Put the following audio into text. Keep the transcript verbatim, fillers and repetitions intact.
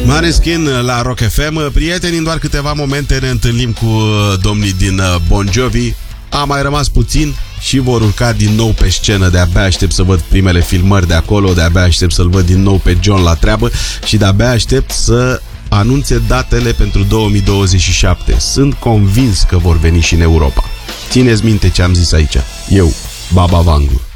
Maneskin la Rock F M. Prieteni, în doar câteva momente ne întâlnim cu domnii din Bon Jovi. A mai rămas puțin și vor urca din nou pe scenă. De-abia aștept să văd primele filmări de acolo, de-abia aștept să-l văd din nou pe John la treabă și de-abia aștept să anunțe datele pentru două mii douăzeci și șapte. Sunt convins că vor veni și în Europa. Țineți minte ce am zis aici. Eu, Baba Vangu.